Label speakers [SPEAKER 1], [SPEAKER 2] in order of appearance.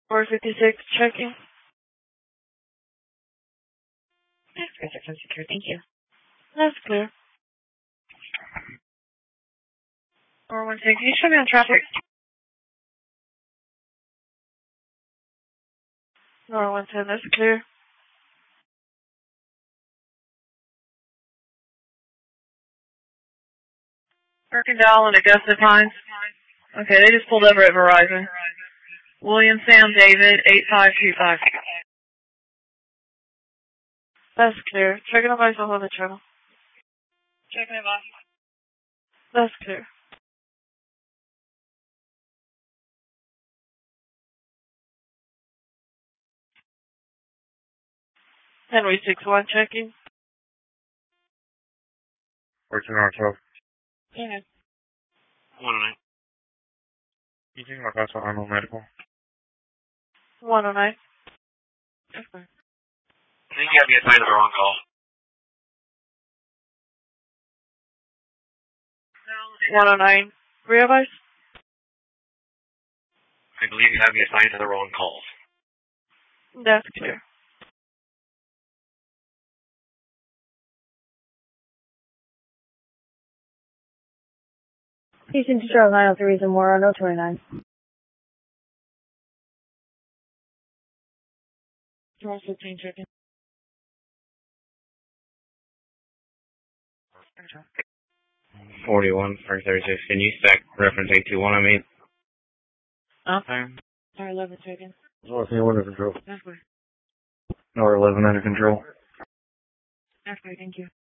[SPEAKER 1] 456, checking. That's great, that's secure, thank you. That's clear. 416, can you show me on traffic? 417, that's clear. Kirkendall and Augusta Pines. Okay, they just pulled over at Verizon. William Sam David, 8525. That's clear. Checking the device on the channel. Checking it off. That's clear. Henry 61 checking.
[SPEAKER 2] 1412.
[SPEAKER 1] Yeah.
[SPEAKER 2] 109. You think my class on Arnold Medical?
[SPEAKER 1] 109. Okay.
[SPEAKER 2] I think you have me assigned to the wrong call.
[SPEAKER 1] 109. Realize?
[SPEAKER 2] I believe you have me assigned to the wrong call.
[SPEAKER 1] That's clear.
[SPEAKER 3] Houston to Charlotte 903 and more on 029.
[SPEAKER 1] Charles 15 checking.
[SPEAKER 2] 41 or 36. Can you stack reference 821 on me?
[SPEAKER 1] Okay. Sorry, 11 checking.
[SPEAKER 2] North 1 under control.
[SPEAKER 1] That's clear.
[SPEAKER 2] North 11 under control.
[SPEAKER 1] That's clear, thank you.